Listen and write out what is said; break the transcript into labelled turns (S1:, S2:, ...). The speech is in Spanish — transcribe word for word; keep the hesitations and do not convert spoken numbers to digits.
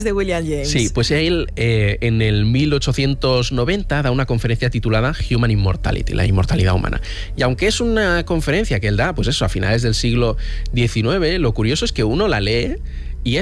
S1: de William James.
S2: Sí, pues él eh, en el mil ochocientos noventa da una conferencia titulada Human Immortality, la inmortalidad humana. Y aunque es una conferencia que él da, pues eso, a finales del siglo diecinueve, lo curioso es que uno la lee